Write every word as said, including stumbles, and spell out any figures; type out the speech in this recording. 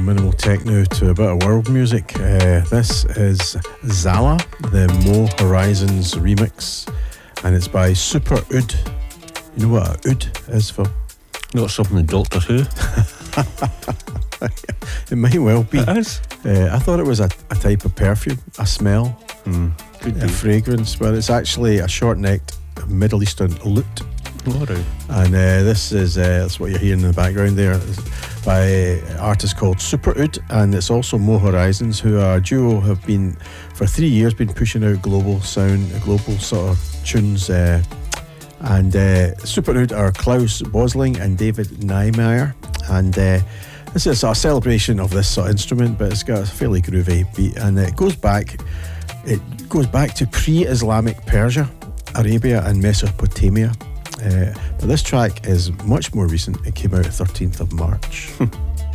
minimal techno to a bit of world music. Uh, this is Zala, the Mo Horizons remix, and it's by Super Oud. You know what a oud is for? Not something in Doctor Who. It might well be. It is. Uh, I thought it was a, a type of perfume, a smell, Mm, could a be. fragrance, but it's actually a short-necked Middle Eastern lute. All right. And uh, this is uh, that's what you're hearing in the background there, by an artist called Super Oud, and it's also Mo Horizons, who are a duo, have been for three years been pushing out global sound, global sort of tunes. Uh, and uh, Super Oud are Klaus Bosling and David Niemeyer, and uh, this is a celebration of this sort of instrument, but it's got a fairly groovy beat, and it goes back. It goes back to pre-Islamic Persia, Arabia, and Mesopotamia. Uh, but this track is much more recent. It came out thirteenth of March.